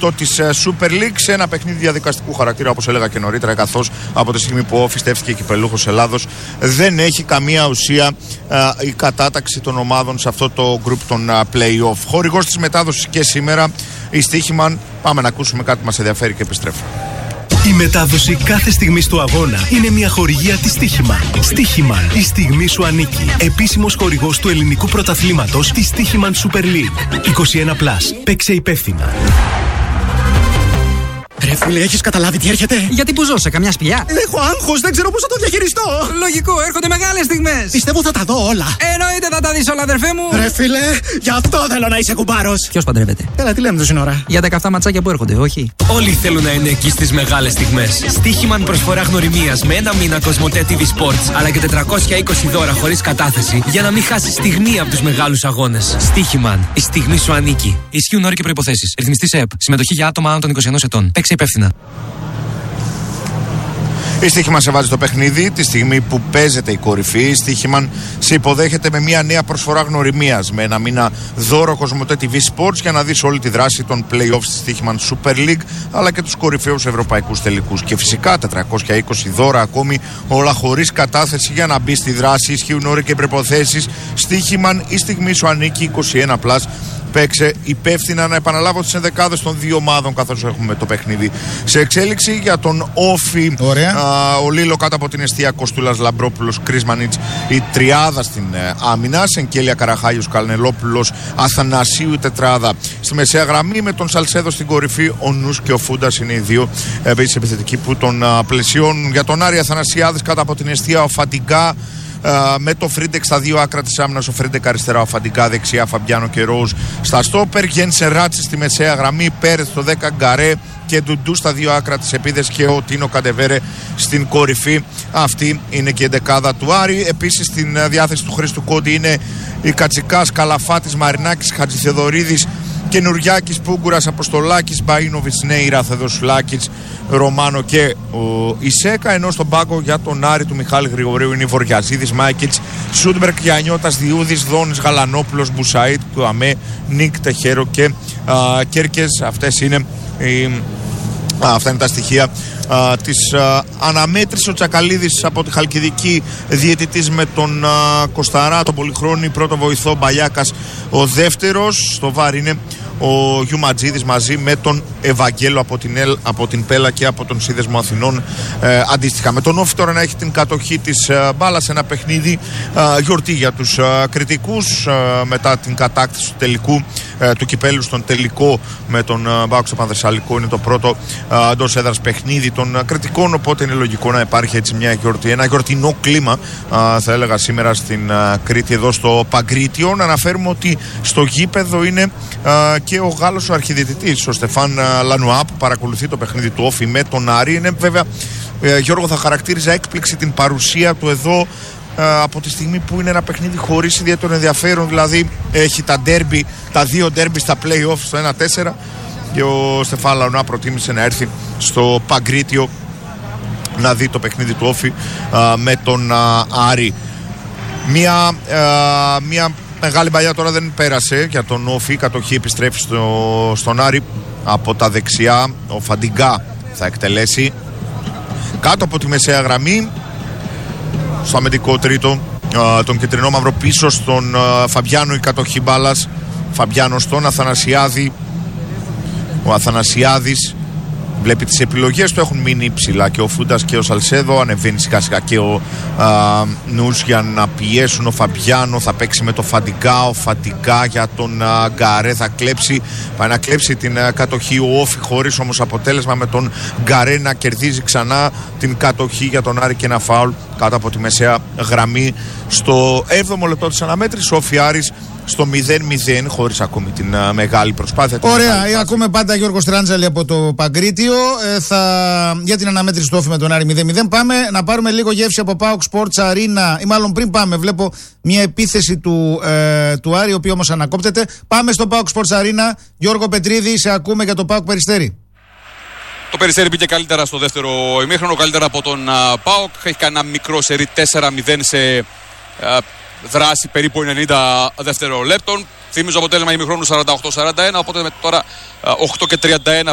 8 της Super League σε ένα παιχνίδι διαδικαστικού χαρακτήρα, όπως έλεγα και νωρίτερα, καθώς από τη στιγμή που ο Όφη στέφθηκε κυπελούχος Ελλάδος δεν έχει καμία ουσία η κατάταξη των ομάδων σε αυτό το group των play-off. Χορηγός της μετάδοσης και σήμερα η Στοίχημαν. Πάμε να ακούσουμε κάτι που μας ενδιαφέρει και επιστρέφουμε. Η μετάδοση κάθε στιγμής του αγώνα είναι μια χορηγία της Στοίχημαν. Στοίχημαν, η στιγμή σου ανήκει. Επίσημος χορηγός του ελληνικού πρωταθλήματος της Στοίχημαν Super League. 21+. Παίξε υπεύθυνα. Ρε φίλε, έχεις καταλάβει τι έρχεται? Γιατί που ζω, σε καμιά σπηλιά? Έχω άγχος, δεν ξέρω πώς θα το διαχειριστώ. Λογικό, έρχονται μεγάλες στιγμές. Πιστεύω θα τα δω όλα. Εννοείται θα τα δεις όλα, αδερφέ μου. Ρε φίλε, γι' αυτό θέλω να είσαι κουμπάρος. Ποιος παντρεύεται? Έλα, τι λέμε τόση ώρα? Για τα καυτά ματσάκια που έρχονται, όχι? Όλοι θέλουν να είναι εκεί στις μεγάλες στιγμές. Στοίχημαν προσφορά γνωριμίας με ένα μήνα Κοσμοτέ TV Sports, αλλά και 420 δώρα χωρίς κατάθεση για να μην χάσεις στιγμή από τους μεγάλους αγώνες. Στοίχημαν, η στιγμή σου ανήκει. Ισχύουν όροι και προϋποθέσεις. Ρυθμιστής ΕΕΠ. Συμμετοχή για άτομα άνω των 21 ετών. Παίξε υπεύθυνα. Η Στοίχημαν σε βάζει στο παιχνίδι τη στιγμή που παίζεται η κορυφή. Η Στοίχημαν σε υποδέχεται με μια νέα προσφορά γνωριμίας με ένα μήνα δώρο Κοσμοτέ TV Sports για να δεις όλη τη δράση των play-offs της Στοίχημαν Super League, αλλά και τους κορυφαίους ευρωπαϊκούς τελικούς. Και φυσικά 420 δώρα ακόμη, όλα χωρίς κατάθεση για να μπει στη δράση. Ισχύουν όροι και προϋποθέσεις. Στοίχημαν, η στιγμή σου ανήκει. 21+. Παίξε υπεύθυνα. Να επαναλάβω τις ενδεκάδες των δύο ομάδων καθώς έχουμε το παιχνίδι σε εξέλιξη. Για τον Όφη, ο Λίλο κάτω από την εστία, Κοστούλας, Λαμπρόπουλος, Κρίσμανιτς, η τριάδα στην άμυνα, Σενκέλια, Καραχάγιος, Καλνελόπουλος, Αθανασίου, η τετράδα στη μεσαία γραμμή, με τον Σαλσέδο στην κορυφή. Ο Νους και ο Φούντας είναι οι δύο επίσης επιθετικοί που τον πλαισιώνουν. Για τον Άρη, Αθανασιάδης κάτω από την εστία, ο Φαντιγκά, με το Φρίντεκ στα δύο άκρα της άμυνας, ο Φρίντεκ αριστερά, ο Φαντιγκά δεξιά, Φαμπιάνο και Ρόουζ στα στόπερ, Γένσεν Ράτσι στη μεσαία γραμμή, Πέρεθ στο 10, Γκαρέ και Ντουντού στα δύο άκρα της επίδεσης και ο Τίνο Καντεβέρε στην κορυφή. Αυτή είναι και η δεκάδα του Άρη. Επίσης στην διάθεση του Χρήστου Κόντι είναι η Κατσικάς, Καλαφάτης, Μαρινάκης, Χατζηθεδωρίδης, Καινουριάκης, Πούγκουρας, Αποστολάκης, Μπαΐνοβιτς, Νέιρα, Θεοδοσουλάκης, Ρωμάνο και ο Ισέκα. Ενώ στον πάγκο για τον Άρη του Μιχάλη Γρηγορίου είναι η Βοριαζίδης, Μάικιτς, Σούντμπερκ, Γιαννιώτας, Διούδης, Δόνης, Γαλανόπουλος, Μπουσαΐτ, Κουαμέ, Νίκ, Τεχέρο και Κέρκες. Αυτά είναι τα στοιχεία της αναμέτρησης. Ο Τσακαλίδης από τη Χαλκιδική, διαιτητής με τον Κοσταρά, τον πολυχρόνι πρώτο βοηθό, Μπαλιάκας ο δεύτερος. Στο βάρ είναι ο Γιουματζίδης μαζί με τον Ευαγγέλο από την Πέλα και από τον Σύνδεσμο Αθηνών αντίστοιχα. Με τον Όφη τώρα να έχει την κατοχή της μπάλας, ένα παιχνίδι γιορτή για τους κριτικούς μετά την κατάκτηση του τελικού του κυπέλου στον τελικό με τον ΠΑΟΚ στο Πανθεσσαλικό. Είναι το πρώτο εντός έδρας παιχνίδι των κριτικών, οπότε είναι λογικό να υπάρχει έτσι μια γιορτή, ένα γιορτινό κλίμα θα έλεγα σήμερα στην Κρήτη, εδώ στο Παγκρίτιο. Να αναφέρουμε ότι στο γήπεδο είναι και ο Γάλλος ο αρχιδιαιτητής, ο Στεφάν Λανουά, που παρακολουθεί το παιχνίδι του Όφη με τον Άρη. Είναι βέβαια, Γιώργο, θα χαρακτήριζα έκπληξη την παρουσία του εδώ από τη στιγμή που είναι ένα παιχνίδι χωρίς ιδιαίτερο ενδιαφέρον. Δηλαδή έχει τα δύο ντέρμπι στα play-off στο 1-4 και ο Στεφάν Λανουά προτίμησε να έρθει στο Παγκρίτιο να δει το παιχνίδι του Όφη με τον Άρη. Μια μεγάλη παλιά τώρα δεν πέρασε για τον Όφη. Η κατοχή επιστρέφει στον Άρη από τα δεξιά. Ο Φαντιγκά θα εκτελέσει κάτω από τη μεσαία γραμμή στο αμυντικό τρίτο, τον κεντρινό μαύρο πίσω στον Φαμπιάνο, η κατοχή μπάλας. Φαμπιάνο στον Αθανασιάδη. Ο Αθανασιάδης βλέπει τις επιλογές του, έχουν μείνει ψηλά και ο Φούντας και ο Σαλσέδο. Ανεβαίνει σιγά σιγά και ο Νους για να πιέσουν. Ο Φαμπιάνο θα παίξει με το Φαντιγκά. Ο Φαντιγκά για τον Γκαρέ θα πάει να κλέψει την κατοχή ο Όφη, χωρίς όμως αποτέλεσμα, με τον Γκαρέ να κερδίζει ξανά την κατοχή για τον Άρη και ένα φάουλ κάτω από τη μεσαία γραμμή στο 7ο λεπτό της αναμέτρησης. Ο Όφη Άρης στο 0-0, χωρίς ακόμη την μεγάλη προσπάθεια. Ωραία, ακούμε πάντα Γιώργο Στράντζαλη από το Παγκρίτιο για την αναμέτρηση του Όφη με τον Άρη 0-0. Πάμε να πάρουμε λίγο γεύση από PAOK Sports Arena, ή μάλλον πριν πάμε, βλέπω μια επίθεση του Άρη, ο οποίο όμως ανακόπτεται. Πάμε στο PAOK Sports Arena. Γιώργο Πετρίδη, σε ακούμε για το PAOK Περιστέρι. Το Περιστέρι μπήκε καλύτερα στο δεύτερο ημίχρονο, καλύτερα από τον PAOK. Έχει κάνει ένα μικρό σερί 4-0 σε δράση περίπου 90 δευτερολέπτων. Θυμίζω αποτέλεσμα ημιχρόνου 48-41, οπότε τώρα 8 και 31